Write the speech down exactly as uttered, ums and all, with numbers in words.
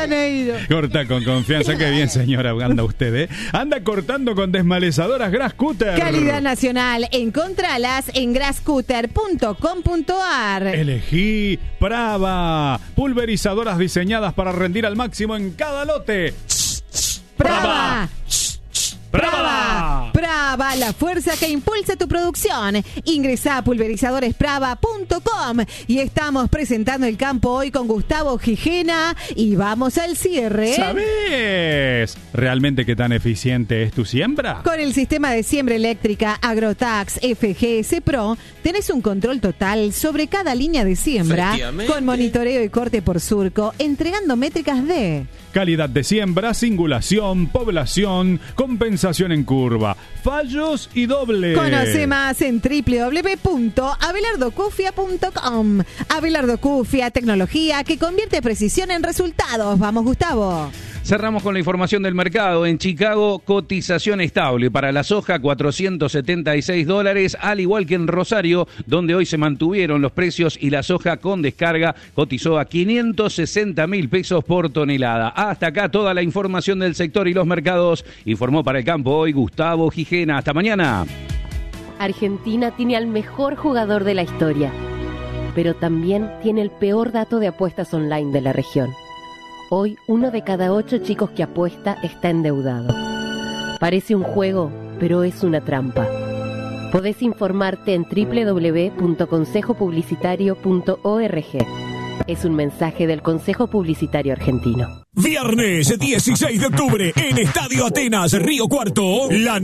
Janeiro. Corta con confianza. Qué bien, señora, anda usted, ¿eh? Anda cortando con desmalezadoras Grasscutter. Calidad nacional. Encontralas en grasscutter punto com punto ar. Elegí Brava. Pulverizadoras diseñadas para rendir al máximo en cada lote. Brava. ¡Brava! Brava, la fuerza que impulsa tu producción. Ingresa a pulverizadores brava punto com y estamos presentando el campo hoy con Gustavo Gijena y vamos al cierre. ¿Sabés realmente qué tan eficiente es tu siembra? Con el sistema de siembra eléctrica Agrotax F G S Pro tenés un control total sobre cada línea de siembra con monitoreo y corte por surco, entregando métricas de calidad de siembra, singulación, población, compensación en curva, fallos y doble. Conoce más en doble u doble u doble u punto abelardo cufia punto com. Abelardo Cufia, tecnología que convierte precisión en resultados. Vamos, Gustavo. Cerramos con la información del mercado. En Chicago, cotización estable para la soja, cuatrocientos setenta y seis dólares, al igual que en Rosario, donde hoy se mantuvieron los precios y la soja con descarga cotizó a quinientos sesenta mil pesos por tonelada. Hasta acá toda la información del sector y los mercados. Informó para el campo hoy Gustavo Gijena. Hasta mañana. Argentina tiene al mejor jugador de la historia, pero también tiene el peor dato de apuestas online de la región. Hoy, uno de cada ocho chicos que apuesta está endeudado. Parece un juego, pero es una trampa. Podés informarte en doble u doble u doble u punto consejo publicitario punto org. Es un mensaje del Consejo Publicitario Argentino. Viernes dieciséis de octubre en Estadio Atenas, Río Cuarto, la